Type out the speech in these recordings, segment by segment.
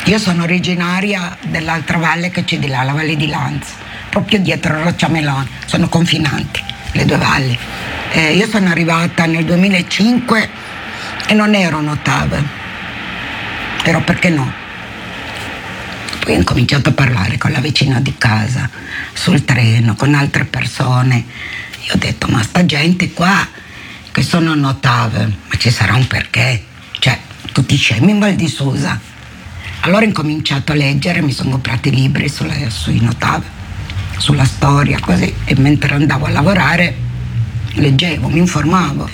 Io sono originaria dell'altra valle che c'è di là, la Valle di Lanza, proprio dietro Rocciamelone, sono confinanti le due valli. Io sono arrivata nel 2005 e non ero notave, ero perché no. Poi ho incominciato a parlare con la vicina di casa, sul treno, con altre persone. Io ho detto, ma sta gente qua che sono notave, ma ci sarà un perché? Cioè, tutti scemi in Val di Susa. Allora ho incominciato a leggere, mi sono comprati libri sui notave, sulla storia, così, e mentre andavo a lavorare leggevo, mi informavo.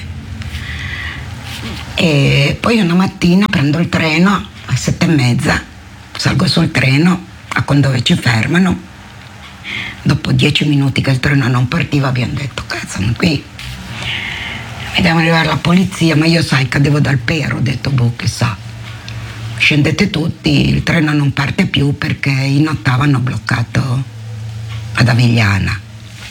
E poi una mattina prendo il treno alle 7:30, salgo sul treno a dove ci fermano. Dopo 10 minuti che il treno non partiva abbiamo detto, cazzo, qui vediamo arrivare la polizia, ma io sai cadevo dal pero, ho detto, boh, chissà, scendete tutti, il treno non parte più perché in ottava hanno bloccato ad Avigliana.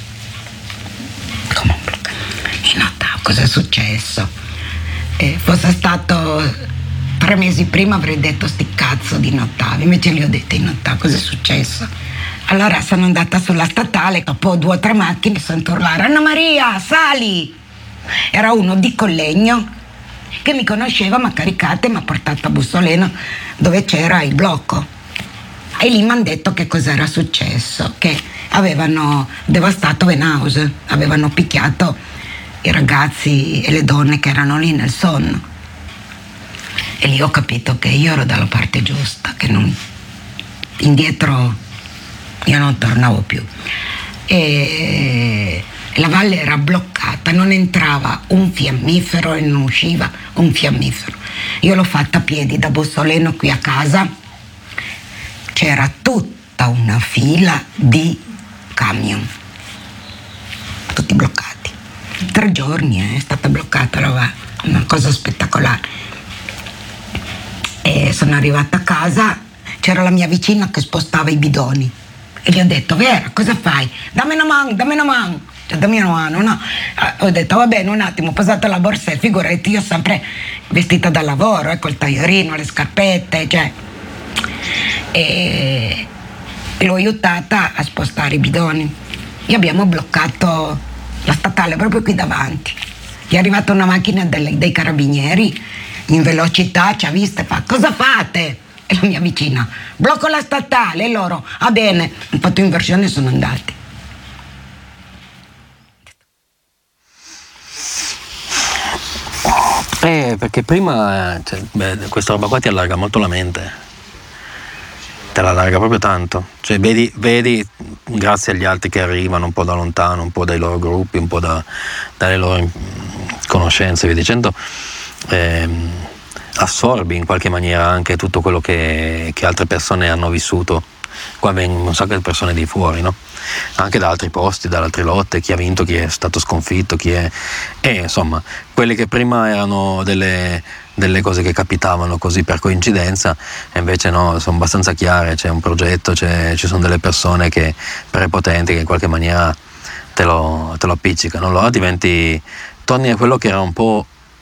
Come bloccato? In ottava, cosa è successo? Fosse stato 3 mesi prima avrei detto sti cazzo di nottavi, invece li ho detti in ottava, cosa è successo? Allora sono andata sulla statale, dopo 2 o 3 macchine sento urlare, Anna Maria, sali! Era uno di Collegno che mi conosceva, mi ha caricato e mi ha portato a Bussoleno dove c'era il blocco. E lì mi hanno detto che cos'era successo, che avevano devastato Venaus, avevano picchiato i ragazzi e le donne che erano lì nel sonno. E lì ho capito che io ero dalla parte giusta, che non, indietro io non tornavo più. E la valle era bloccata, non entrava un fiammifero e non usciva un fiammifero. Io l'ho fatta a piedi da Bussoleno qui a casa, c'era tutta una fila di camion, tutti bloccati. 3 giorni è stata bloccata la valle, una cosa spettacolare. E sono arrivata a casa, c'era la mia vicina che spostava i bidoni e gli ho detto, Vera, cosa fai? Dammi una mano, cioè, dammi una mano, no? Ho detto, va bene, un attimo, ho posato la borsa e figurati, io sempre vestita da lavoro, col tagliorino, le scarpette, cioè. E l'ho aiutata a spostare i bidoni e abbiamo bloccato la statale proprio qui davanti. Gli è arrivata una macchina dei carabinieri in velocità, ci ha vista e fa, cosa fate? E la mia vicina, blocco la statale, e loro, ah bene, hanno fatto inversione e sono andati. Perché prima questa roba qua ti allarga molto la mente, te la allarga proprio tanto, cioè vedi grazie agli altri che arrivano un po' da lontano, un po' dai loro gruppi, un po' dalle loro conoscenze, via dicendo, assorbi in qualche maniera anche tutto quello che altre persone hanno vissuto. Qua vengono un sacco di persone di fuori, no? Anche da altri posti, da altre lotte, chi ha vinto, chi è stato sconfitto, chi è... E insomma, quelle che prima erano delle cose che capitavano così per coincidenza, e invece no, sono abbastanza chiare, c'è un progetto, ci sono delle persone che prepotenti che in qualche maniera te lo appiccicano, allora torni a quello che era un po'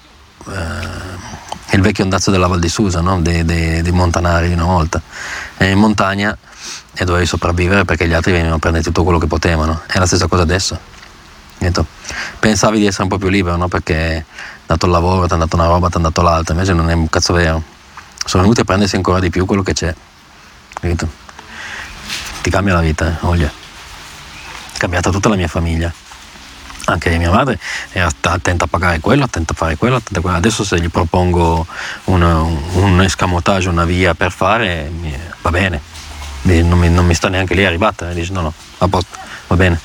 il vecchio ondazzo della Val di Susa, no? dei montanari di una volta. E in montagna e dovevi sopravvivere perché gli altri venivano a prendere tutto quello che potevano. È la stessa cosa adesso. Pensavi di essere un po' più libero, no? Perché è dato il lavoro, ti hanno dato una roba, ti hanno dato l'altra, invece non è un cazzo vero. Sono venuti a prendersi ancora di più quello che c'è. Capito? Ti cambia la vita, voglia. È cambiata tutta la mia famiglia. Anche mia madre era attenta a pagare quello, attenta a fare quello, attenta a quello. Adesso se gli propongo un escamotage, una via per fare, va bene. Non mi sta neanche lì arrivata, dice no, a posto, va bene.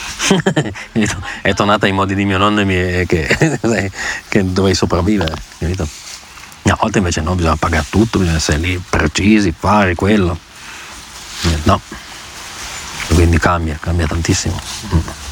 È tornata ai modi di mio nonno che dovevi sopravvivere, capito? A volte invece no, bisogna pagare tutto, bisogna essere lì precisi, fare quello. No. Quindi cambia tantissimo.